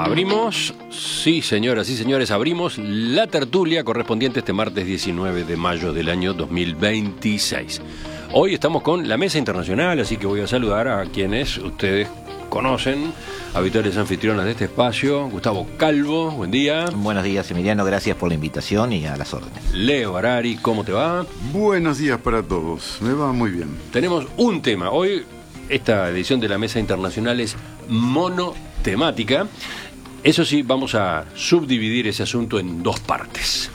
Abrimos, sí señoras y señores, abrimos la tertulia correspondiente este martes 19 de mayo del año 2026. Hoy estamos con la mesa internacional, así que voy a saludar a quienes ustedes conocen, habituales anfitrionas de este espacio. Gustavo Calvo, buen día. Buenos días, Emiliano, gracias por la invitación y a las órdenes. Leo Harari, ¿cómo te va? Buenos días para todos, me va muy bien. Tenemos un tema. Hoy esta edición de la mesa internacional es monotemática. Eso sí, vamos a subdividir ese asunto en dos partes.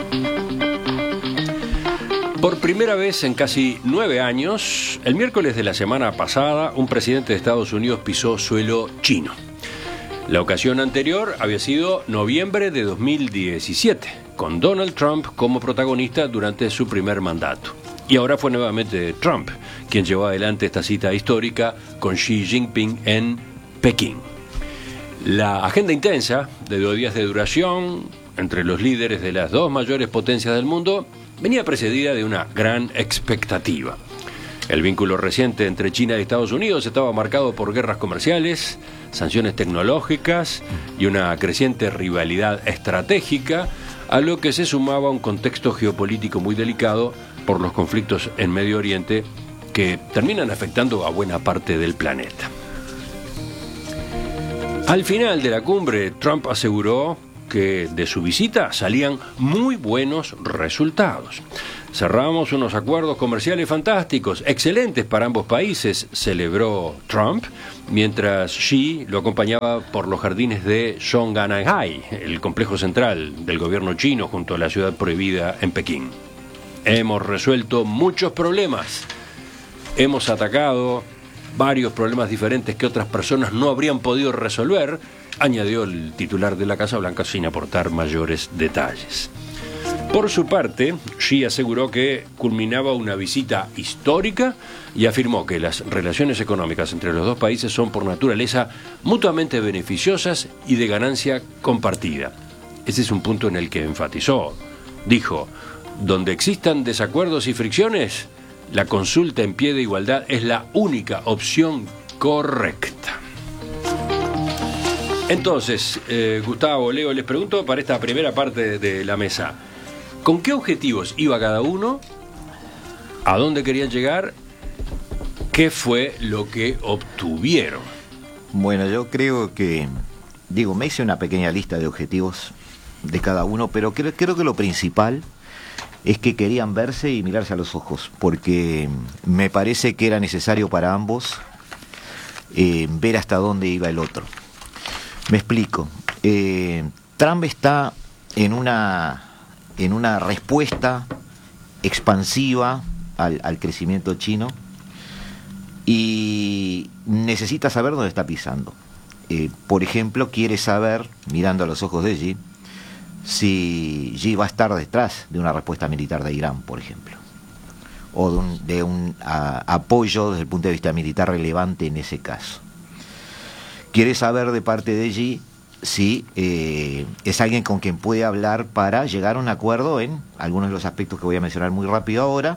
Por primera vez en casi 9 años, el miércoles de la semana pasada, un presidente de Estados Unidos pisó suelo chino. La ocasión anterior había sido noviembre de 2017, con Donald Trump como protagonista durante su primer mandato. Y ahora fue nuevamente Trump quien llevó adelante esta cita histórica con Xi Jinping en Pekín. La agenda intensa, de 2 días de duración, entre los líderes de las dos mayores potencias del mundo, venía precedida de una gran expectativa. El vínculo reciente entre China y Estados Unidos estaba marcado por guerras comerciales, sanciones tecnológicas y una creciente rivalidad estratégica, a lo que se sumaba un contexto geopolítico muy delicado por los conflictos en Medio Oriente que terminan afectando a buena parte del planeta. Al final de la cumbre, Trump aseguró que de su visita salían muy buenos resultados. Cerramos unos acuerdos comerciales fantásticos, excelentes para ambos países, celebró Trump, mientras Xi lo acompañaba por los jardines de Zhongnanhai, el complejo central del gobierno chino junto a la ciudad prohibida en Pekín. Hemos resuelto muchos problemas, hemos atacado varios problemas diferentes que otras personas no habrían podido resolver, añadió el titular de la Casa Blanca sin aportar mayores detalles. Por su parte, Xi aseguró que culminaba una visita histórica y afirmó que las relaciones económicas entre los dos países son por naturaleza mutuamente beneficiosas y de ganancia compartida. Ese es un punto en el que enfatizó. Dijo, donde existan desacuerdos y fricciones, la consulta en pie de igualdad es la única opción correcta. Entonces, Gustavo, Leo, les pregunto para esta primera parte de la mesa, ¿con qué objetivos iba cada uno? ¿A dónde querían llegar? ¿Qué fue lo que obtuvieron? Bueno, yo creo que, me hice una pequeña lista de objetivos de cada uno, pero creo que lo principal es que querían verse y mirarse a los ojos, porque me parece que era necesario para ambos ver hasta dónde iba el otro. Me explico. Trump está en una respuesta expansiva al crecimiento chino y necesita saber dónde está pisando. Por ejemplo, quiere saber, mirando a los ojos de Xi, si Xi va a estar detrás de una respuesta militar de Irán, por ejemplo, o de un apoyo desde el punto de vista militar relevante en ese caso. Quiere saber de parte de Xi si es alguien con quien puede hablar para llegar a un acuerdo en algunos de los aspectos que voy a mencionar muy rápido ahora,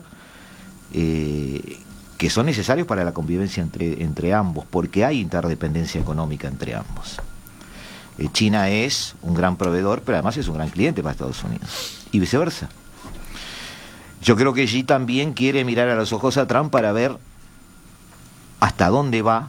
que son necesarios para la convivencia entre ambos, porque hay interdependencia económica entre ambos. China es un gran proveedor, pero además es un gran cliente para Estados Unidos, y viceversa. Yo creo que Xi también quiere mirar a los ojos a Trump para ver hasta dónde va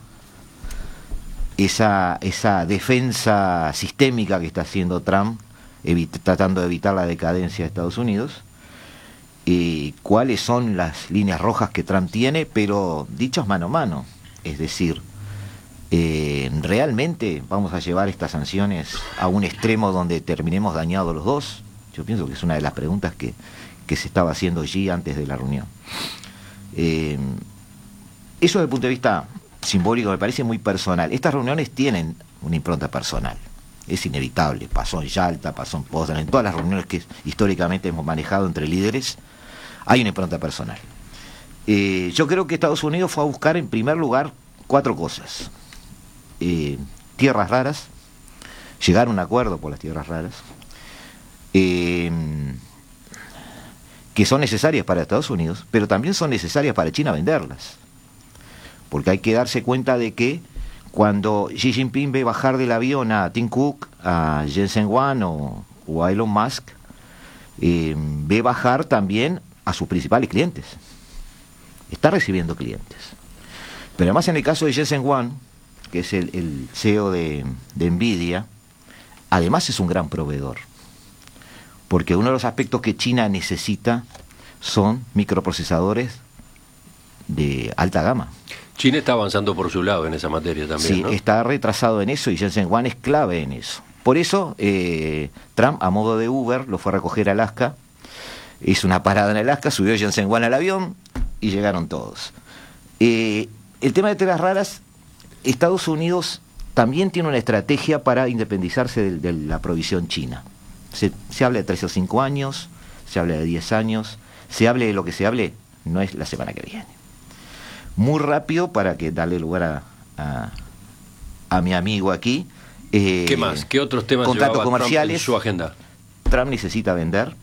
esa defensa sistémica que está haciendo Trump, tratando de evitar la decadencia de Estados Unidos, y cuáles son las líneas rojas que Trump tiene, pero dichas mano a mano. Es decir, ¿realmente vamos a llevar estas sanciones a un extremo donde terminemos dañados los dos? Yo pienso que es una de las preguntas que se estaba haciendo Xi antes de la reunión. Eso desde el punto de vista simbólico me parece muy personal. Estas reuniones tienen una impronta personal, es inevitable. Pasó en Yalta, pasó en Potsdam, en todas las reuniones que históricamente hemos manejado entre líderes hay una impronta personal. Yo creo que Estados Unidos fue a buscar en primer lugar 4 cosas: tierras raras, llegar a un acuerdo por las tierras raras, que son necesarias para Estados Unidos, pero también son necesarias para China venderlas, porque hay que darse cuenta de que Cuando Xi Jinping ve bajar del avión a Tim Cook, a Jensen Huang o a Elon Musk, ve bajar también a sus principales clientes. Está recibiendo clientes. Pero además en el caso de Jensen Huang, que es el CEO de Nvidia, además es un gran proveedor. Porque uno de los aspectos que China necesita son microprocesadores de alta gama. China está avanzando por su lado en esa materia también, sí, ¿no? Está retrasado en eso y Jensen Huang es clave en eso. Por eso, Trump, a modo de Uber, lo fue a recoger a Alaska, hizo una parada en Alaska, subió Jensen Huang al avión y llegaron todos. El tema de telas raras, Estados Unidos también tiene una estrategia para independizarse de la provisión china. Se habla de 3 o 5 años, se habla de 10 años, se hable de lo que se hable, no es la semana que viene. Muy rápido para que darle lugar a mi amigo aquí. ¿Qué más? ¿Qué otros temas contratos llevaba comerciales? Trump en su agenda? Trump necesita vender,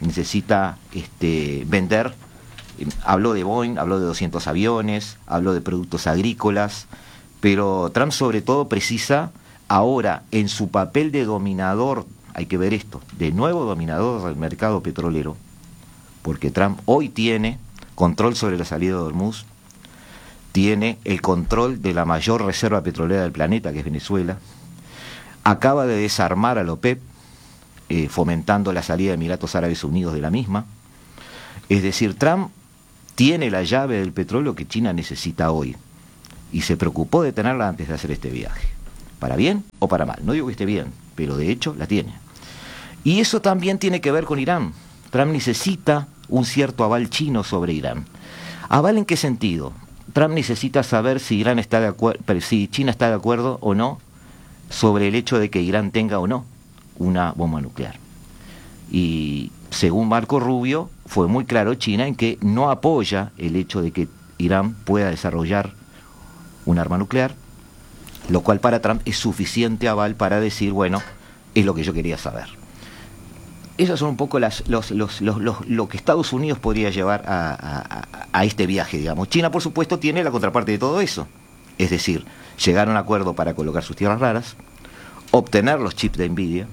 vender. Habló de Boeing, habló de 200 aviones, habló de productos agrícolas, pero Trump sobre todo precisa ahora en su papel de dominador, hay que ver esto, de nuevo dominador del mercado petrolero, porque Trump hoy tiene control sobre la salida de Hormuz, tiene el control de la mayor reserva petrolera del planeta, que es Venezuela, acaba de desarmar a la OPEP, fomentando la salida de Emiratos Árabes Unidos de la misma. Es decir, Trump tiene la llave del petróleo que China necesita hoy, y se preocupó de tenerla antes de hacer este viaje, para bien o para mal. No digo que esté bien, pero de hecho la tiene. Y eso también tiene que ver con Irán. Trump necesita un cierto aval chino sobre Irán. ¿Aval en qué sentido? Trump necesita saber si China está de acuerdo o no sobre el hecho de que Irán tenga o no una bomba nuclear. Y según Marco Rubio, fue muy claro China en que no apoya el hecho de que Irán pueda desarrollar un arma nuclear, lo cual para Trump es suficiente aval para decir, bueno, es lo que yo quería saber. Esas son un poco lo que Estados Unidos podría llevar a este viaje, digamos. China, por supuesto, tiene la contraparte de todo eso. Es decir, llegar a un acuerdo para colocar sus tierras raras, obtener los chips de Nvidia,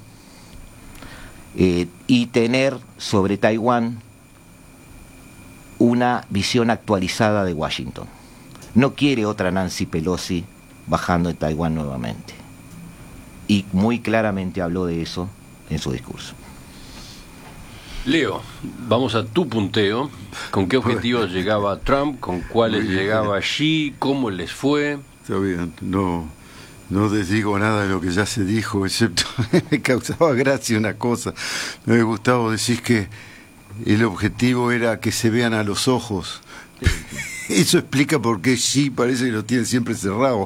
y tener sobre Taiwán una visión actualizada de Washington. No quiere otra Nancy Pelosi bajando en Taiwán nuevamente. Y muy claramente habló de eso en su discurso. Leo, vamos a tu punteo. ¿Con qué objetivos llegaba Trump? ¿Con cuáles llegaba Xi? ¿Cómo les fue? Está bien, no les digo nada de lo que ya se dijo, excepto me causaba gracia una cosa. Me gustaba decir que el objetivo era que se vean a los ojos. Eso explica por qué Xi parece que lo tiene siempre cerrado.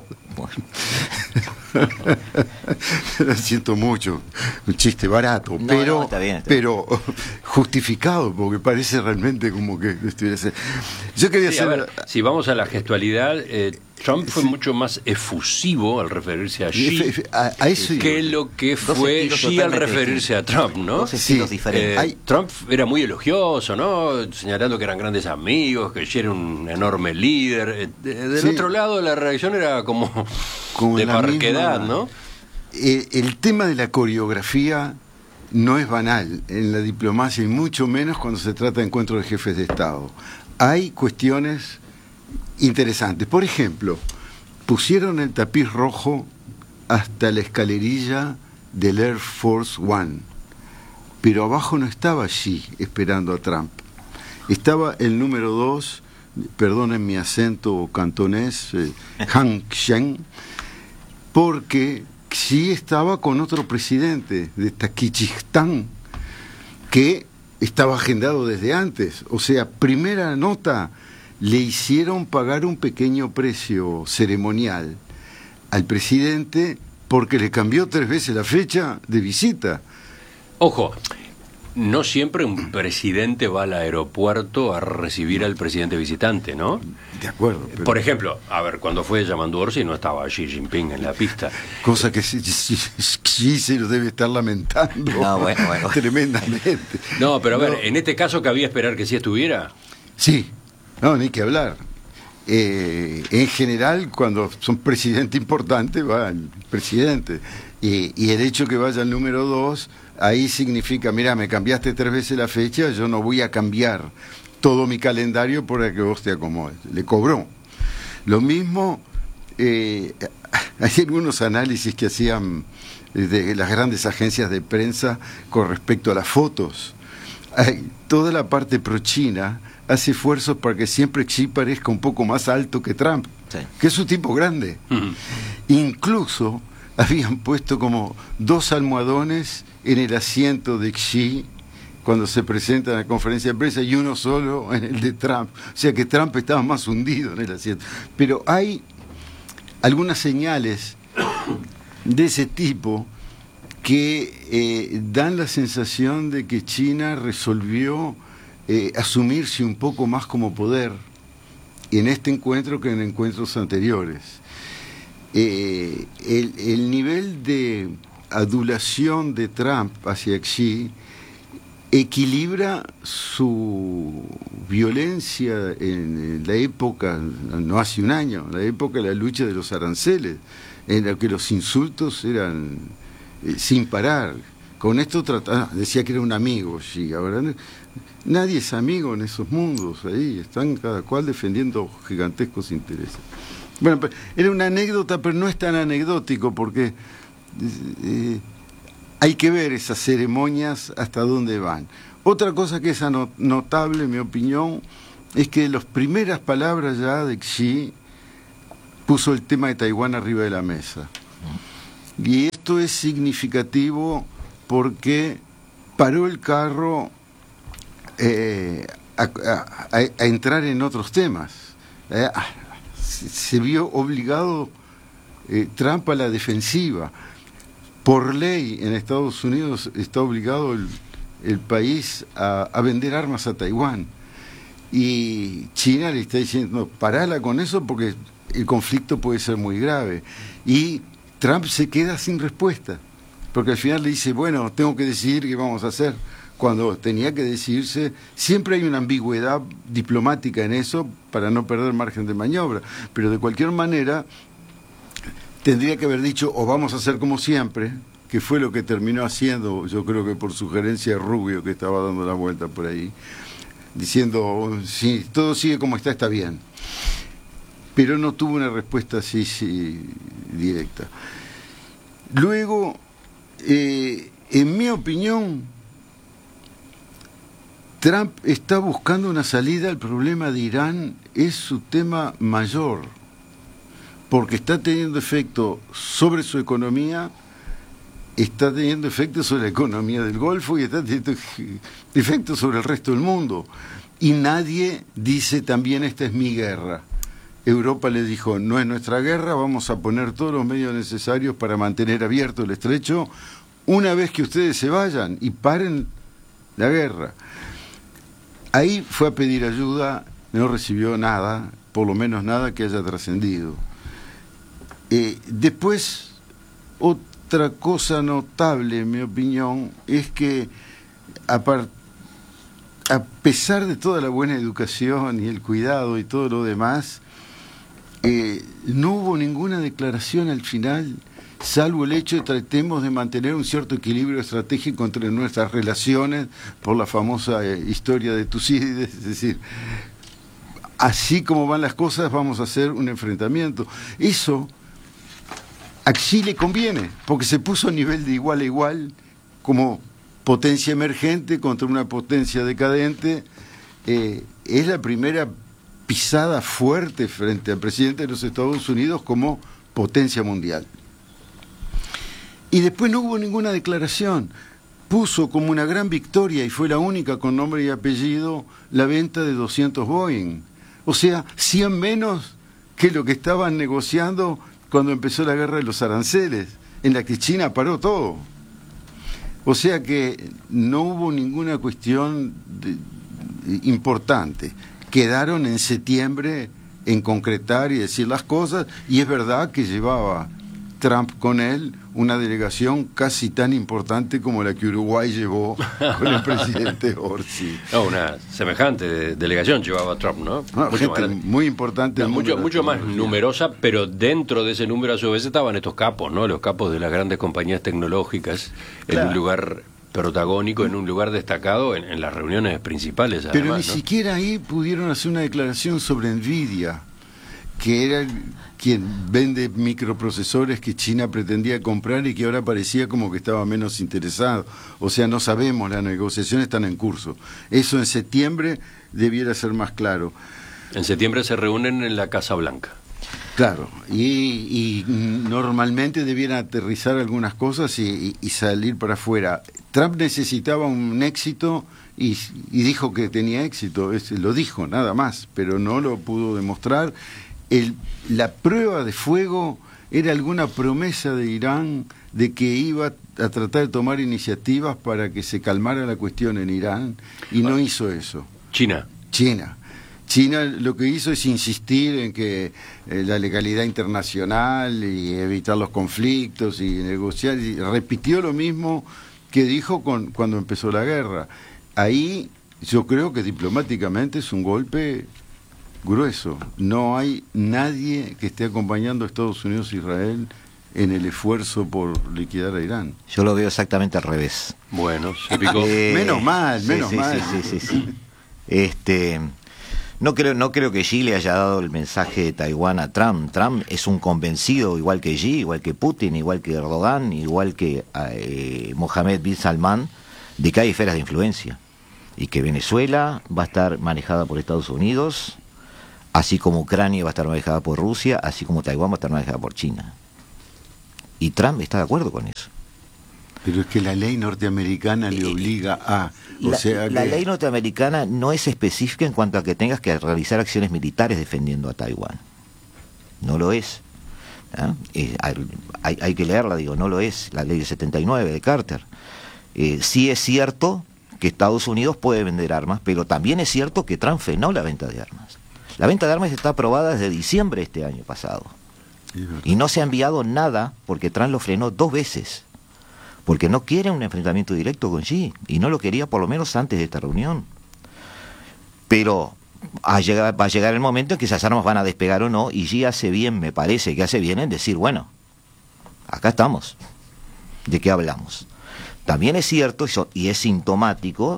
Lo siento mucho, un chiste barato, pero está bien. Pero justificado, porque parece realmente como que estuviera. Yo quería Sí, saber. a ver, si vamos a la gestualidad, Trump fue mucho más efusivo al referirse a Xi A eso que lo que fue estilos Xi al totalmente referirse a Trump, ¿no? Dos estilos Sí, diferentes. Trump era muy elogioso, ¿no? Señalando que eran grandes amigos, que Xi era un enorme líder. Del Sí. otro lado, la reacción era como de la parquedad, misma- ¿no? El tema de la coreografía no es banal en la diplomacia y mucho menos cuando se trata de encuentros de jefes de Estado. Hay cuestiones interesantes. Por ejemplo, pusieron el tapiz rojo hasta la escalerilla del Air Force One, pero abajo no estaba Xi esperando a Trump. Estaba el número 2, perdonen mi acento cantonés, Han Shen, porque Xi estaba con otro presidente de Tayikistán que estaba agendado desde antes. O sea, primera nota, le hicieron pagar un pequeño precio ceremonial al presidente porque le cambió 3 veces la fecha de visita. Ojo, no siempre un presidente va al aeropuerto a recibir al presidente visitante, ¿no? De acuerdo. Pero Por ejemplo, a ver, cuando fue Yamandu Orsi no estaba Xi Jinping en la pista. cosa que Xi se lo debe estar lamentando. No, bueno. Tremendamente. No, pero a ver, No. en este caso cabía esperar que sí estuviera. Sí, no, ni que hablar. en general, cuando son presidente importante, va el presidente. Y el hecho que vaya el número 2, ahí significa, mira, me cambiaste 3 veces la fecha, yo no voy a cambiar todo mi calendario para que vos te acomodes. Le cobró. Lo mismo, hay algunos análisis que hacían de las grandes agencias de prensa con respecto a las fotos. Toda la parte pro-China hace esfuerzos para que siempre Xi parezca un poco más alto que Trump, sí, que es un tipo grande. Incluso habían puesto como 2 almohadones en el asiento de Xi cuando se presenta en la conferencia de prensa y uno solo en el de Trump. O sea que Trump estaba más hundido en el asiento. Pero hay algunas señales de ese tipo que dan la sensación de que China resolvió asumirse un poco más como poder en este encuentro que en encuentros anteriores. El nivel de adulación de Trump hacia Xi equilibra su violencia en la época, no hace un año, la época de la lucha de los aranceles, en la que los insultos eran sin parar. Con esto decía que era un amigo Xi. Ahora nadie es amigo en esos mundos, ahí están cada cual defendiendo gigantescos intereses. Bueno, era una anécdota, pero no es tan anecdótico porque hay que ver esas ceremonias hasta dónde van. Otra cosa que es notable, en mi opinión, es que las primeras palabras ya de Xi puso el tema de Taiwán arriba de la mesa. Y esto es significativo porque paró el carro a entrar en otros temas. Se vio obligado Trump a la defensiva. Por ley en Estados Unidos está obligado el país a vender armas a Taiwán. Y China le está diciendo, parala con eso porque el conflicto puede ser muy grave. Y Trump se queda sin respuesta, porque al final le dice, bueno, tengo que decidir qué vamos a hacer. Cuando tenía que decidirse, siempre hay una ambigüedad diplomática en eso para no perder margen de maniobra. Pero de cualquier manera, tendría que haber dicho, o vamos a hacer como siempre, que fue lo que terminó haciendo, yo creo que por sugerencia de Rubio, que estaba dando la vuelta por ahí, diciendo, si todo sigue como está bien. Pero no tuvo una respuesta así directa. Luego, en mi opinión, Trump está buscando una salida al problema de Irán, es su tema mayor, porque está teniendo efecto sobre su economía, está teniendo efecto sobre la economía del Golfo y está teniendo efecto sobre el resto del mundo. Y nadie dice también esta es mi guerra. Europa le dijo, no es nuestra guerra, vamos a poner todos los medios necesarios para mantener abierto el estrecho una vez que ustedes se vayan y paren la guerra. Ahí fue a pedir ayuda, no recibió nada, por lo menos nada que haya trascendido. Después, otra cosa notable, en mi opinión, es que a pesar de toda la buena educación y el cuidado y todo lo demás, no hubo ninguna declaración al final, salvo el hecho de que tratemos de mantener un cierto equilibrio estratégico entre nuestras relaciones por la famosa historia de Tucídides, es decir, así como van las cosas vamos a hacer un enfrentamiento. Eso a Xi le conviene, porque se puso a nivel de igual a igual como potencia emergente contra una potencia decadente. Es la primera pisada fuerte frente al presidente de los Estados Unidos como potencia mundial. Y después no hubo ninguna declaración. Puso como una gran victoria, y fue la única con nombre y apellido, la venta de 200 Boeing. O sea, 100 menos que lo que estaban negociando cuando empezó la guerra de los aranceles, en la que China paró todo. O sea que no hubo ninguna cuestión importante. Quedaron en septiembre en concretar y decir las cosas, y es verdad que llevaba Trump con él una delegación casi tan importante como la que Uruguay llevó con el presidente Orsi. No, una semejante delegación llevaba Trump, ¿no? No, gente muy importante. No, mucho más numerosa, pero dentro de ese número a su vez estaban estos capos, ¿no? Los capos de las grandes compañías tecnológicas, claro, en un lugar protagónico, en un lugar destacado en las reuniones principales. Pero además, ni ¿no? siquiera ahí pudieron hacer una declaración sobre Nvidia, que era quien vende microprocesores que China pretendía comprar y que ahora parecía como que estaba menos interesado. O sea, no sabemos, las negociaciones están en curso. Eso en septiembre debiera ser más claro. En septiembre se reúnen en la Casa Blanca. Claro, y normalmente debieran aterrizar algunas cosas y salir para afuera. Trump necesitaba un éxito y dijo que tenía éxito, lo dijo nada más, pero no lo pudo demostrar. La prueba de fuego era alguna promesa de Irán de que iba a tratar de tomar iniciativas para que se calmara la cuestión en Irán, y no hizo eso. China Lo que hizo es insistir en que la legalidad internacional y evitar los conflictos y negociar, y repitió lo mismo que dijo cuando empezó la guerra. Ahí yo creo que diplomáticamente es un golpe grueso. No hay nadie que esté acompañando a Estados Unidos e Israel en el esfuerzo por liquidar a Irán. Yo lo veo exactamente al revés. Bueno, se picó. Menos mal. Sí. No creo que Xi le haya dado el mensaje de Taiwán a Trump. Trump es un convencido, igual que Xi, igual que Putin, igual que Erdogan, igual que Mohammed bin Salman, de que hay esferas de influencia y que Venezuela va a estar manejada por Estados Unidos, así como Ucrania va a estar manejada por Rusia, así como Taiwán va a estar manejada por China. Y Trump está de acuerdo con eso. Pero es que la ley norteamericana le obliga a... La ley norteamericana no es específica en cuanto a que tengas que realizar acciones militares defendiendo a Taiwán. No lo es. Hay que leerla, no lo es. La ley de 79 de Carter. Sí es cierto que Estados Unidos puede vender armas, pero también es cierto que Trump frenó la venta de armas. La venta de armas está aprobada desde diciembre de este año pasado. Y no se ha enviado nada porque Trump lo frenó 2 veces. Porque no quiere un enfrentamiento directo con Xi, y no lo quería por lo menos antes de esta reunión. Pero va a llegar el momento en que esas armas van a despegar o no, y Xi hace bien, me parece que hace bien en decir, bueno, acá estamos, ¿de qué hablamos? También es cierto, y es sintomático,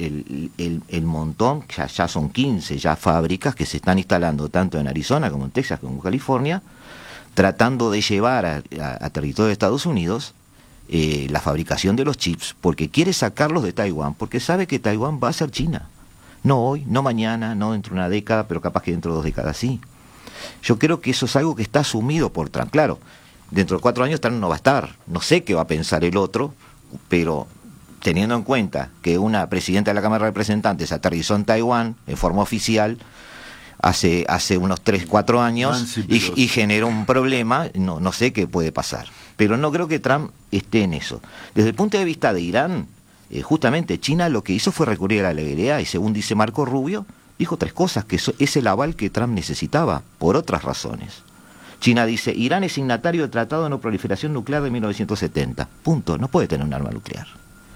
el montón, ya son 15 ya fábricas que se están instalando tanto en Arizona como en Texas como en California, tratando de llevar a territorio de Estados Unidos la fabricación de los chips, porque quiere sacarlos de Taiwán, porque sabe que Taiwán va a ser China. No hoy, no mañana, no dentro de una década, pero capaz que dentro de 2 décadas sí. Yo creo que eso es algo que está asumido por Trump. Claro, dentro de 4 años Trump no va a estar, no sé qué va a pensar el otro, pero teniendo en cuenta que una presidenta de la Cámara de Representantes aterrizó en Taiwán en forma oficial hace unos 3-4 años y generó un problema, no sé qué puede pasar. Pero no creo que Trump esté en eso. Desde el punto de vista de Irán, justamente China lo que hizo fue recurrir a la legalidad, y según dice Marco Rubio, dijo 3 cosas, que es el aval que Trump necesitaba, por otras razones. China dice, Irán es signatario del Tratado de No Proliferación Nuclear de 1970. Punto, no puede tener un arma nuclear.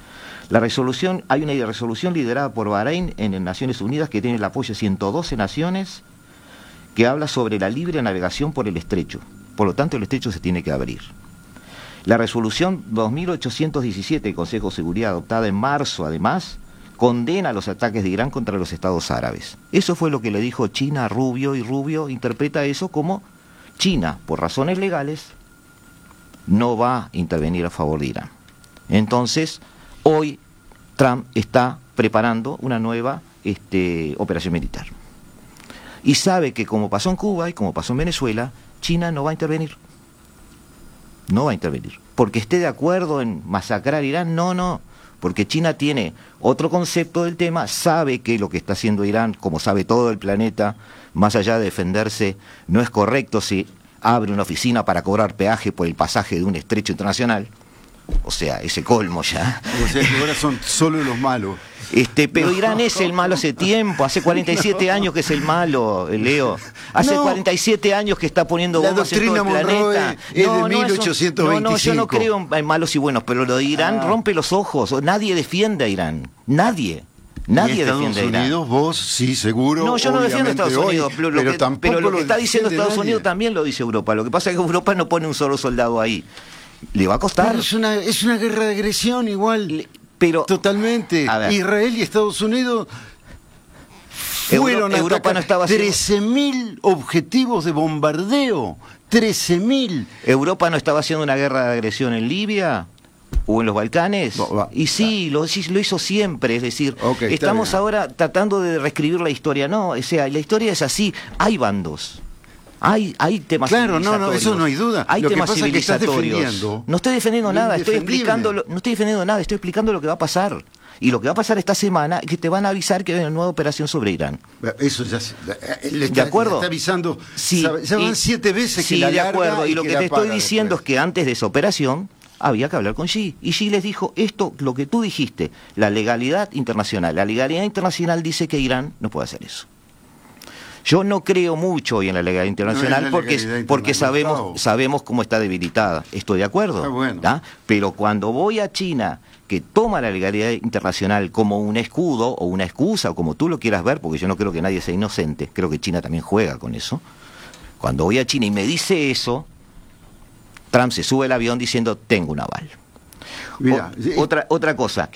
Hay una resolución liderada por Bahrein en las Naciones Unidas que tiene el apoyo de 112 naciones, que habla sobre la libre navegación por el estrecho. Por lo tanto, el estrecho se tiene que abrir. La resolución 2817 del Consejo de Seguridad, adoptada en marzo, además, condena los ataques de Irán contra los estados árabes. Eso fue lo que le dijo China a Rubio, y Rubio interpreta eso como China, por razones legales, no va a intervenir a favor de Irán. Entonces, hoy Trump está preparando una nueva operación militar. Y sabe que, como pasó en Cuba y como pasó en Venezuela, China no va a intervenir. No va a intervenir. Porque esté de acuerdo en masacrar a Irán, no. Porque China tiene otro concepto del tema, sabe que lo que está haciendo Irán, como sabe todo el planeta, más allá de defenderse, no es correcto si abre una oficina para cobrar peaje por el pasaje de un estrecho internacional, O sea, ese colmo ya. O sea que ahora son solo los malos. Pero Irán es el malo hace tiempo, hace 47 años que es el malo, Leo. Hace 47 años que está poniendo bombas en todo el planeta. Es de 1825. No, yo no creo en malos y buenos, pero lo de Irán rompe los ojos. Nadie defiende a Irán. Nadie defiende a Irán. Unidos, vos sí, seguro. No, yo no defiendo a Estados Unidos, pero lo que está diciendo Estados nadie. Unidos también lo dice Europa. Lo que pasa es que Europa no pone un solo soldado ahí. Le va a costar. Pero es una guerra de agresión igual. Pero totalmente. Israel y Estados Unidos fueron a Europa no estaba haciendo... 13.000 objetivos de bombardeo. 13.000. ¿Europa no estaba haciendo una guerra de agresión en Libia? ¿O en los Balcanes? Y sí, lo hizo siempre. Es decir, estamos ahora tratando de reescribir la historia. No, o sea, la historia es así. Hay bandos. Hay temas civilizatorios. No, eso no hay duda. Hay lo temas que pasa civilizatorios. Es que no estoy defendiendo nada, no estoy defendiendo nada, estoy explicando lo que va a pasar. Y lo que va a pasar esta semana es que te van a avisar que hay una nueva operación sobre Irán. Eso ya ¿de acuerdo? Le está avisando. Sí, ya van 7 veces que la de acuerdo. larga Y lo que te estoy diciendo después. es que antes de esa operación había que hablar con Xi. Y Xi les dijo esto, lo que tú dijiste, la legalidad internacional. La legalidad internacional dice que Irán no puede hacer eso. Yo no creo mucho hoy en la legalidad internacional porque sabemos cómo está debilitada. Estoy de acuerdo. Bueno. Pero cuando voy a China, que toma la legalidad internacional como un escudo o una excusa, o como tú lo quieras ver, porque yo no creo que nadie sea inocente, creo que China también juega con eso. Cuando voy a China y me dice eso, Trump se sube al avión diciendo, tengo un aval. Mira, otra cosa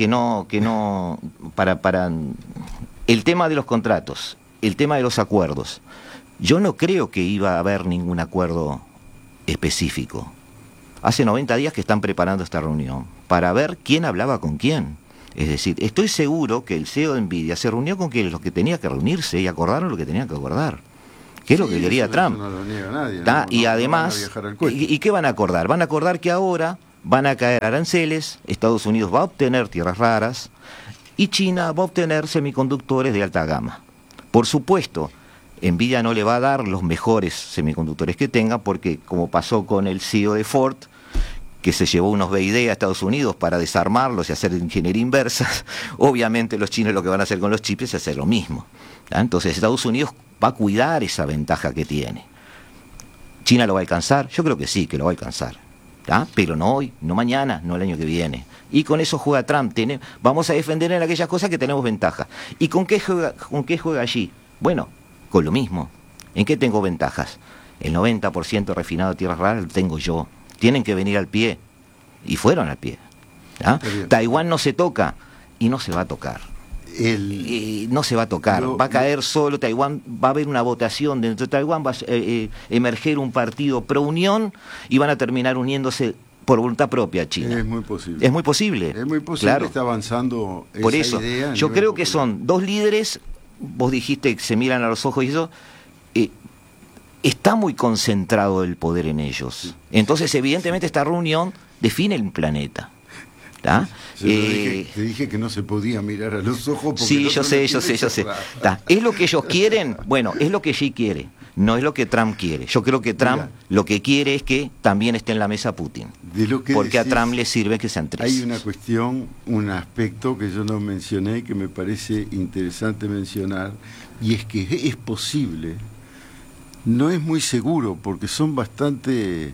para el tema de los contratos, el tema de los acuerdos. Yo no creo que iba a haber ningún acuerdo específico. Hace 90 días que están preparando esta reunión para ver quién hablaba con quién. Es decir, estoy seguro que el CEO de Nvidia se reunió con los que tenía que reunirse y acordaron lo que tenían que acordar. ¿Qué es lo que quería Trump? No lo niega nadie, y además, ¿y qué van a acordar? Van a acordar que ahora van a caer aranceles, Estados Unidos va a obtener tierras raras y China va a obtener semiconductores de alta gama. Por supuesto, Nvidia no le va a dar los mejores semiconductores que tenga porque, como pasó con el CEO de Ford, que se llevó unos BID a Estados Unidos para desarmarlos y hacer ingeniería inversa, obviamente los chinos lo que van a hacer con los chips es hacer lo mismo. Entonces Estados Unidos va a cuidar esa ventaja que tiene. ¿China lo va a alcanzar? Yo creo que sí, que lo va a alcanzar. Pero no hoy, no mañana, no el año que viene. Y con eso juega Trump. Vamos a defender en aquellas cosas que tenemos ventaja. ¿Y con qué juega allí? Bueno, con lo mismo. ¿En qué tengo ventajas? El 90% refinado de tierras raras lo tengo yo. Tienen que venir al pie. Y fueron al pie. Taiwán no se toca y no se va a tocar. No se va a tocar, va a caer solo Taiwán, va a haber una votación dentro de Taiwán, va a emerger un partido pro unión y van a terminar uniéndose por voluntad propia a China. Es muy posible. Es muy posible. Claro. Está avanzando esa por eso, idea. Yo creo que son dos líderes, vos dijiste que se miran a los ojos y eso, está muy concentrado el poder en ellos. Entonces, evidentemente, esta reunión define el planeta. Te dije que no se podía mirar a los ojos. Sí, yo sé. ¿Es lo que ellos quieren? Bueno, es lo que Xi quiere, no es lo que Trump quiere. Yo creo que Trump lo que quiere es que también esté en la mesa Putin. Porque a Trump le sirve que sean tres. Hay una cuestión, un aspecto que yo no mencioné y que me parece interesante mencionar, y es que es posible, no es muy seguro, porque son bastante...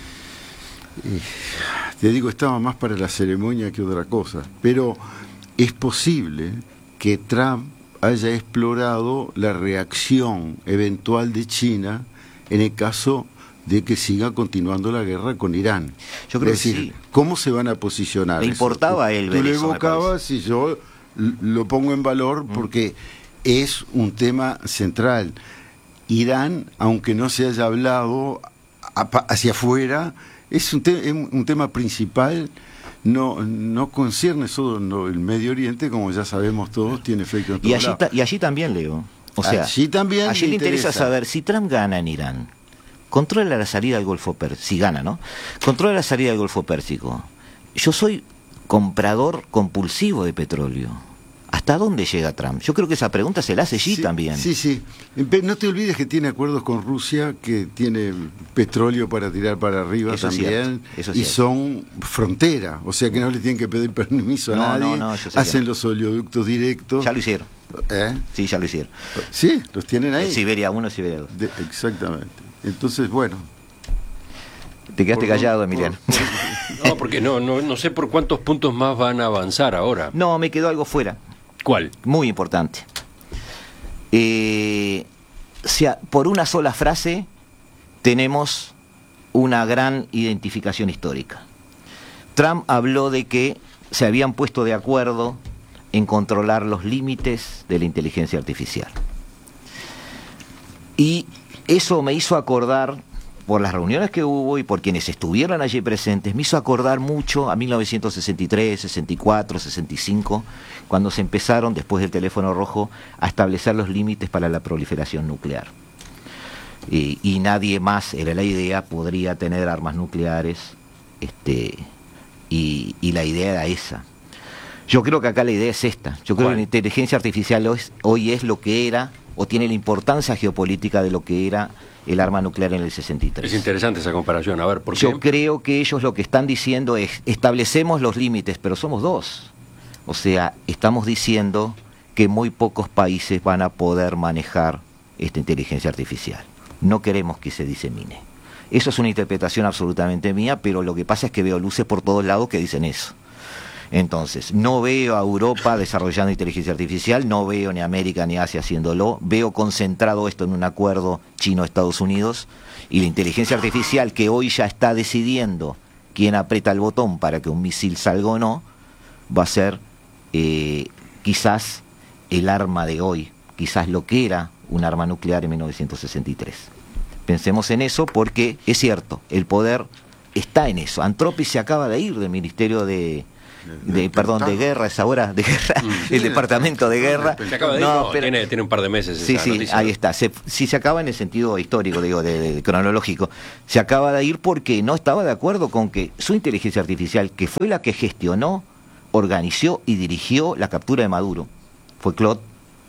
te digo, estaba más para la ceremonia que otra cosa, pero es posible que Trump haya explorado la reacción eventual de China en el caso de que siga continuando la guerra con Irán. Yo creo es decir, que sí. ¿Cómo se van a posicionar? Le importaba a él ver Tú lo eso, evocabas y yo lo pongo en valor porque es un tema central. Irán, aunque no se haya hablado hacia afuera, es un tema principal, no concierne solo el Medio Oriente, como ya sabemos todos, tiene efecto en todos lados. Y allí también, Leo. O sea, allí le interesa saber, si Trump gana en Irán, controla la salida del Golfo Pérsico, si gana, ¿no? Controla la salida del Golfo Pérsico. Yo soy comprador compulsivo de petróleo. ¿Hasta dónde llega Trump? Yo creo que esa pregunta se la hace Xi también. Sí. No te olvides que tiene acuerdos con Rusia, que tiene petróleo para tirar para arriba Eso también, es cierto. y son frontera, o sea que no le tienen que pedir permiso a nadie, hacen los oleoductos directos. Ya lo hicieron. Sí, ya lo hicieron. Sí, los tienen ahí. Siberia 1, Siberia 2. Exactamente. Entonces, bueno. Te quedaste callado, Emiliano. No, porque no sé por cuántos puntos más van a avanzar ahora. No, me quedó algo fuera. ¿Cuál? Muy importante. Por una sola frase tenemos una gran identificación histórica. Trump habló de que se habían puesto de acuerdo en controlar los límites de la inteligencia artificial. Y eso me hizo acordar, por las reuniones que hubo y por quienes estuvieron allí presentes, me hizo acordar mucho a 1963, 64, 65, cuando se empezaron, después del teléfono rojo, a establecer los límites para la proliferación nuclear. Y nadie más, era la idea, podría tener armas nucleares, y la idea era esa. Yo creo que acá la idea es esta. Yo creo que la inteligencia artificial hoy es lo que era, o tiene la importancia geopolítica de lo que era el arma nuclear en el 63. Es interesante esa comparación. A ver, ¿por qué? Yo creo que ellos lo que están diciendo es, establecemos los límites, pero somos dos. O sea, estamos diciendo que muy pocos países van a poder manejar esta inteligencia artificial. No queremos que se disemine. Eso es una interpretación absolutamente mía, pero lo que pasa es que veo luces por todos lados que dicen eso. Entonces, no veo a Europa desarrollando inteligencia artificial, no veo ni a América ni a Asia haciéndolo, veo concentrado esto en un acuerdo Chino-Estados Unidos, y la inteligencia artificial que hoy ya está decidiendo quién aprieta el botón para que un misil salga o no, va a ser quizás el arma de hoy, quizás lo que era un arma nuclear en 1963. Pensemos en eso porque es cierto, el poder está en eso. Anthropic se acaba de ir del Ministerio de guerra, es ahora de guerra, el departamento de guerra. Se acaba de ir, tiene un par de meses. Sí, noticia, ahí está. Se acaba en el sentido histórico, digo, de cronológico. Se acaba de ir porque no estaba de acuerdo con que su inteligencia artificial, que fue la que gestionó, organizó y dirigió la captura de Maduro, fue Claude,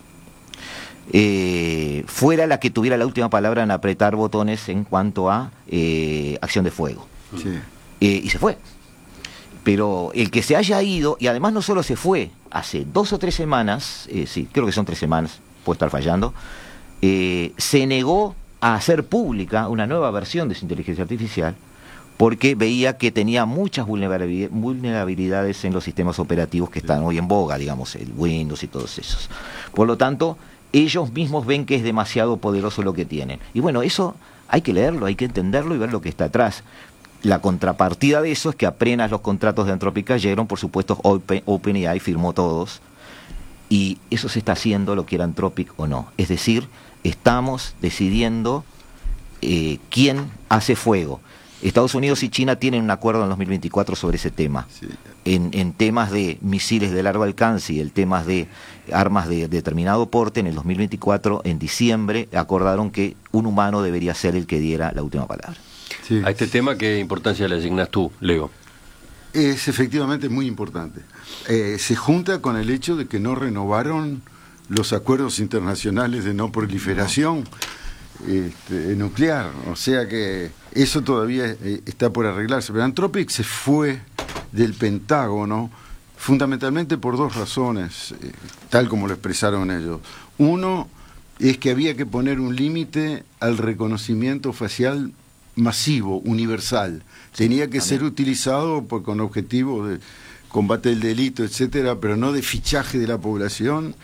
fuera la que tuviera la última palabra en apretar botones en cuanto a acción de fuego. Sí. Y se fue. Pero el que se haya ido, y además no solo se fue, hace 2 o 3 semanas, sí, creo que son 3 semanas, puedo estar fallando, se negó a hacer pública una nueva versión de su inteligencia artificial porque veía que tenía muchas vulnerabilidades en los sistemas operativos que están hoy en boga, digamos, el Windows y todos esos. Por lo tanto, ellos mismos ven que es demasiado poderoso lo que tienen. Y bueno, eso hay que leerlo, hay que entenderlo y ver lo que está atrás. La contrapartida de eso es que apenas los contratos de Anthropic cayeron, por supuesto OpenAI firmó todos, y eso se está haciendo, lo quiera Anthropic o no. Es decir, estamos decidiendo quién hace fuego. Estados Unidos y China tienen un acuerdo en 2024 sobre ese tema. Sí. En temas de misiles de largo alcance y el temas de armas de determinado porte, en el 2024, en diciembre, acordaron que un humano debería ser el que diera la última palabra. Sí. A este tema, ¿qué importancia le asignas tú, Leo? Es efectivamente muy importante. Se junta con el hecho de que no renovaron los acuerdos internacionales de no proliferación nuclear, o sea que eso todavía está por arreglarse. Pero Anthropic se fue del Pentágono fundamentalmente por 2 razones, tal como lo expresaron ellos. Uno es que había que poner un límite al reconocimiento facial masivo, universal. Tenía que ser utilizado con objetivos de combate del delito, etcétera, pero no de fichaje de la población.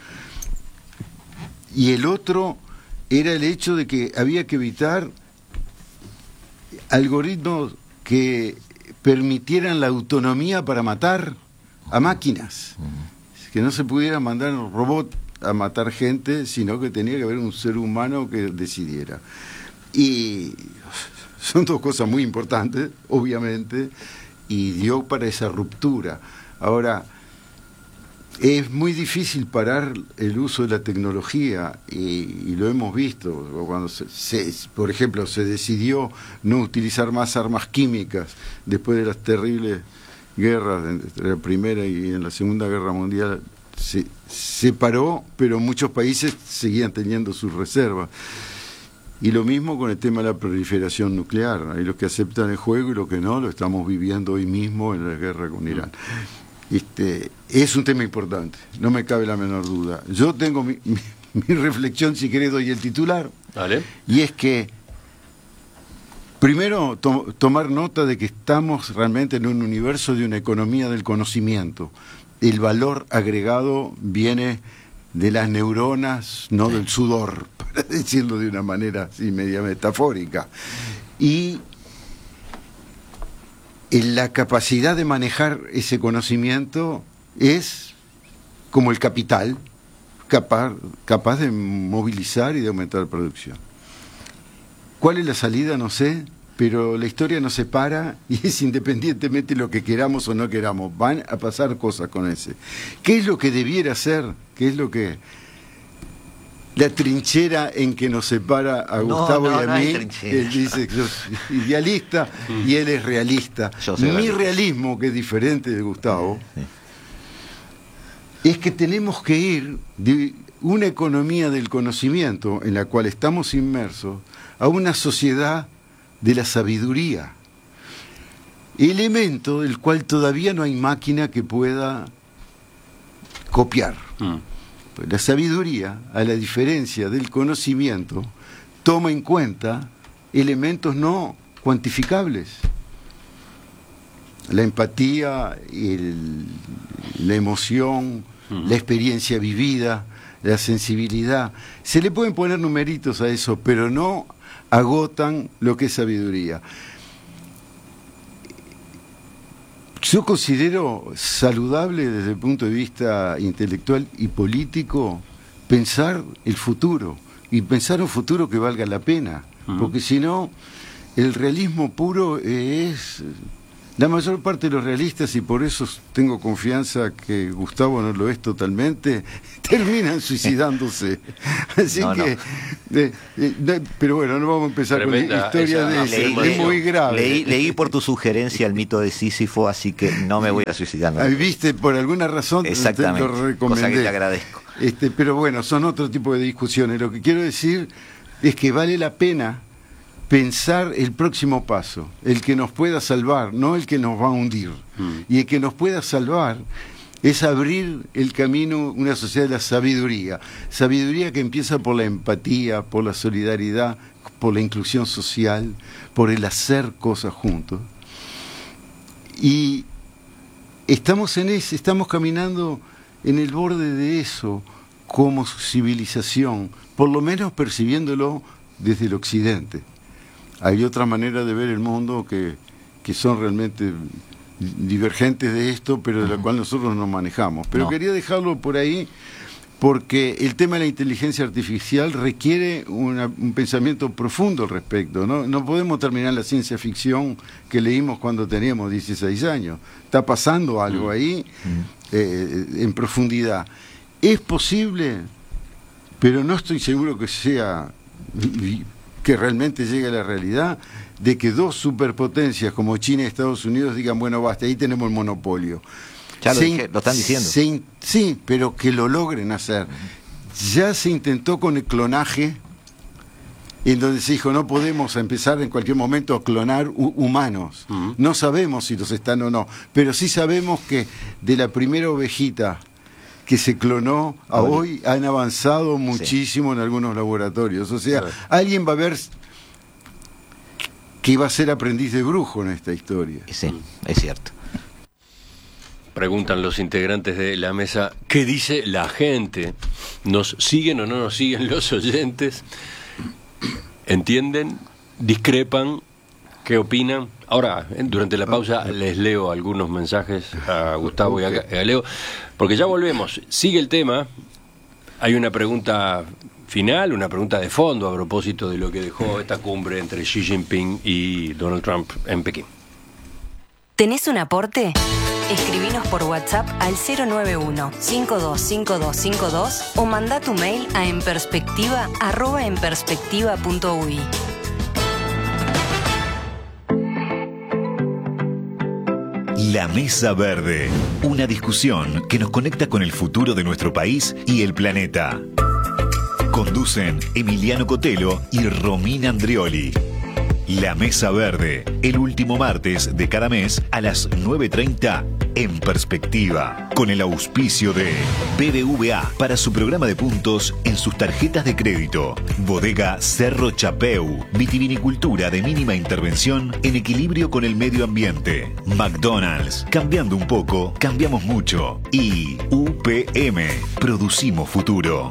Y el otro era el hecho de que había que evitar algoritmos que permitieran la autonomía para matar a máquinas, que no se pudiera mandar un robot a matar gente, sino que tenía que haber un ser humano que decidiera. Y son 2 cosas muy importantes, obviamente, y dio para esa ruptura. Ahora, es muy difícil parar el uso de la tecnología, y lo hemos visto. Cuando por ejemplo, se decidió no utilizar más armas químicas después de las terribles guerras, entre la Primera y en la Segunda Guerra Mundial, se paró, pero muchos países seguían teniendo sus reservas. Y lo mismo con el tema de la proliferación nuclear. Hay los que aceptan el juego y los que no, lo estamos viviendo hoy mismo en la guerra con Irán. Es un tema importante, no me cabe la menor duda. Yo tengo mi reflexión, si querés doy el titular. Dale. Y es que primero tomar nota de que estamos realmente en un universo de una economía del conocimiento. El valor agregado viene de las neuronas, no del sudor, para decirlo de una manera así media metafórica. Y la capacidad de manejar ese conocimiento es como el capital, capaz de movilizar y de aumentar la producción. ¿Cuál es la salida? No sé, pero la historia no se para y es independientemente de lo que queramos o no queramos. Van a pasar cosas con ese. ¿Qué es lo que debiera ser? ¿Qué es lo que... la trinchera en que nos separa a Gustavo y a mí? Él dice que yo soy idealista y él es realista. Mi realismo, que es diferente de Gustavo, es que tenemos que ir de una economía del conocimiento en la cual estamos inmersos a una sociedad de la sabiduría, elemento del cual todavía no hay máquina que pueda copiar. Pues la sabiduría, a la diferencia del conocimiento, toma en cuenta elementos no cuantificables. La empatía, la emoción, la experiencia vivida, la sensibilidad. Se le pueden poner numeritos a eso, pero no agotan lo que es sabiduría. Yo considero saludable desde el punto de vista intelectual y político pensar el futuro, y pensar un futuro que valga la pena, porque si no, el realismo puro es... La mayor parte de los realistas, y por eso tengo confianza que Gustavo no lo es totalmente, terminan suicidándose. Así pero bueno, no vamos a empezar con la historia de es muy grave. Leí por tu sugerencia el mito de Sísifo, así que no me voy a suicidar. No. Viste, por alguna razón exactamente, te lo recomendé. Cosa que te agradezco. Pero bueno, son otro tipo de discusiones. Lo que quiero decir es que vale la pena pensar el próximo paso, el que nos pueda salvar, no el que nos va a hundir. Y el que nos pueda salvar es abrir el camino, una sociedad de la sabiduría. Sabiduría que empieza por la empatía, por la solidaridad, por la inclusión social, por el hacer cosas juntos. Y estamos caminando en el borde de eso como civilización, por lo menos percibiéndolo desde el occidente. Hay otra manera de ver el mundo que son realmente divergentes de esto, pero de la cual nosotros nos manejamos. Pero quería dejarlo por ahí porque el tema de la inteligencia artificial requiere un pensamiento profundo al respecto. No podemos terminar la ciencia ficción que leímos cuando teníamos 16 años. Está pasando algo ahí en profundidad. Es posible, pero no estoy seguro que realmente llegue a la realidad, de que dos superpotencias como China y Estados Unidos digan, bueno, basta, ahí tenemos el monopolio. Ya lo están diciendo. Sí, pero que lo logren hacer. Ya se intentó con el clonaje, en donde se dijo, no podemos empezar en cualquier momento a clonar humanos. No sabemos si los están o no, pero sí sabemos que de la primera ovejita que se clonó a hoy han avanzado muchísimo en algunos laboratorios. O sea, alguien va a ver que va a ser aprendiz de brujo en esta historia. Sí, es cierto. Preguntan los integrantes de la mesa, ¿qué dice la gente? ¿Nos siguen o no nos siguen los oyentes? ¿Entienden? ¿Discrepan? ¿Qué opinan? Ahora, durante la pausa les leo algunos mensajes a Gustavo y a Leo, porque ya volvemos. Sigue el tema. Hay una pregunta final, una pregunta de fondo a propósito de lo que dejó esta cumbre entre Xi Jinping y Donald Trump en Pekín. ¿Tenés un aporte? Escribinos por WhatsApp al 091-525252 o mandá tu mail a enperspectiva@enperspectiva.ui. La Mesa Verde. Una discusión que nos conecta con el futuro de nuestro país y el planeta. Conducen Emiliano Cotelo y Romina Andrioli. La Mesa Verde, el último martes de cada mes a las 9:30 en Perspectiva, con el auspicio de BBVA para su programa de puntos en sus tarjetas de crédito. Bodega Cerro Chapeu, vitivinicultura de mínima intervención en equilibrio con el medio ambiente. McDonald's, cambiando un poco, cambiamos mucho. Y UPM, producimos futuro.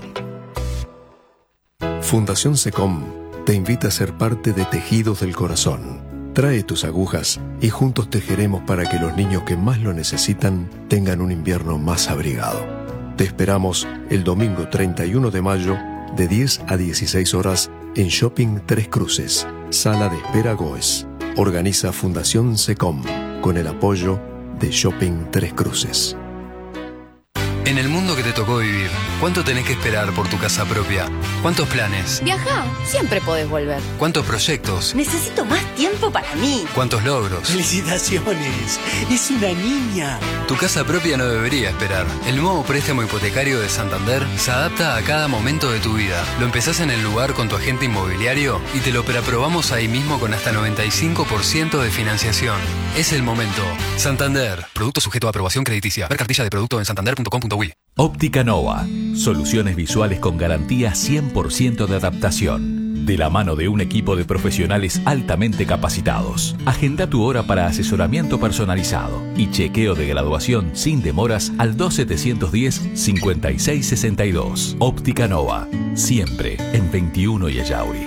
Fundación SECOM te invita a ser parte de Tejidos del Corazón. Trae tus agujas y juntos tejeremos para que los niños que más lo necesitan tengan un invierno más abrigado. Te esperamos el domingo 31 de mayo de 10 a 16 horas en Shopping Tres Cruces, Sala de Espera Goes. Organiza Fundación SECOM con el apoyo de Shopping Tres Cruces. En el mundo que te tocó vivir, ¿cuánto tenés que esperar por tu casa propia? ¿Cuántos planes? Viajá, siempre podés volver. ¿Cuántos proyectos? Necesito más tiempo para mí. ¿Cuántos logros? ¡Felicitaciones! ¡Es una niña! Tu casa propia no debería esperar. El nuevo préstamo hipotecario de Santander se adapta a cada momento de tu vida. Lo empezás en el lugar con tu agente inmobiliario y te lo preaprobamos ahí mismo con hasta 95% de financiación. Es el momento. Santander. Producto sujeto a aprobación crediticia. Ver cartilla de producto en santander.com.uy. Óptica Nova. Soluciones visuales con garantía 100% de adaptación. De la mano de un equipo de profesionales altamente capacitados. Agenda tu hora para asesoramiento personalizado y chequeo de graduación sin demoras al 2710-5662. Óptica Nova. Siempre en 21 y Ayauri.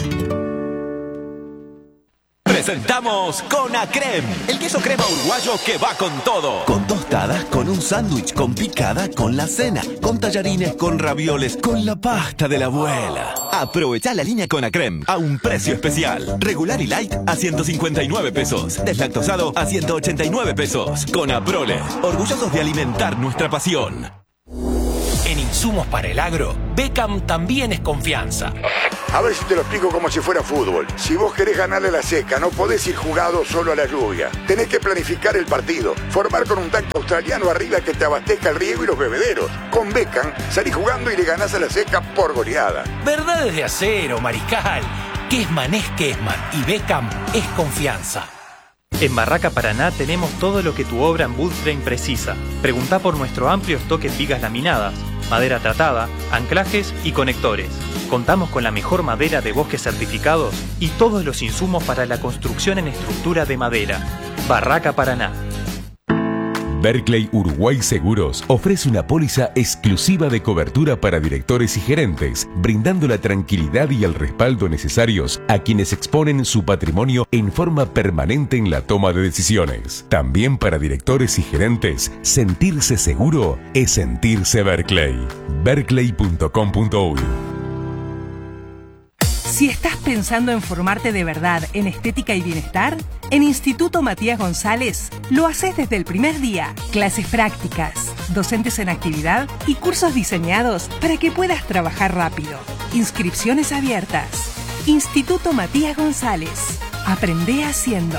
Presentamos Conacrem, el queso crema uruguayo que va con todo. Con tostadas, con un sándwich, con picada, con la cena, con tallarines, con ravioles, con la pasta de la abuela. Aprovechá la línea Conacrem a un precio especial. Regular y light a 159 pesos. Deslactosado a 189 pesos. Conaprole, orgullosos de alimentar nuestra pasión. En insumos para el agro, Beckham también es confianza. A ver si te lo explico como si fuera fútbol. Si vos querés ganarle a la seca, no podés ir jugado solo a la lluvia. Tenés que planificar el partido, formar con un tanque australiano arriba que te abastezca el riego y los bebederos. Con Beckham, salís jugando y le ganás a la seca por goleada. Verdades de acero, Mariscal. Kessman es Kessman y Beckham es confianza. En Barraca Paraná tenemos todo lo que tu obra en wood frame precisa. Preguntá por nuestro amplio stock en vigas laminadas, madera tratada, anclajes y conectores. Contamos con la mejor madera de bosques certificados y todos los insumos para la construcción en estructura de madera. Barraca Paraná. Berkeley Uruguay Seguros ofrece una póliza exclusiva de cobertura para directores y gerentes, brindando la tranquilidad y el respaldo necesarios a quienes exponen su patrimonio en forma permanente en la toma de decisiones. También para directores y gerentes, sentirse seguro es sentirse Berkeley. Berkeley.com.uy. Si estás pensando en formarte de verdad en estética y bienestar, en Instituto Matías González lo haces desde el primer día. Clases prácticas, docentes en actividad y cursos diseñados para que puedas trabajar rápido. Inscripciones abiertas. Instituto Matías González. Aprende haciendo.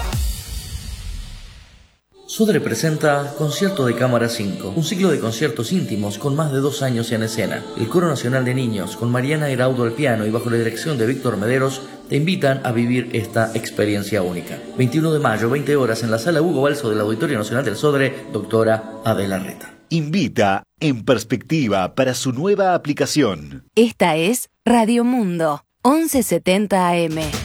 Sodre presenta Concierto de Cámara 5, un ciclo de conciertos íntimos con más de 2 años en escena. El Coro Nacional de Niños, con Mariana Heraudo al piano y bajo la dirección de Víctor Mederos, te invitan a vivir esta experiencia única. 21 de mayo, 20 horas, en la Sala Hugo Balso del Auditorio Nacional del Sodre, doctora Adela Reta. Invita En Perspectiva para su nueva aplicación. Esta es Radio Mundo, 1170 AM.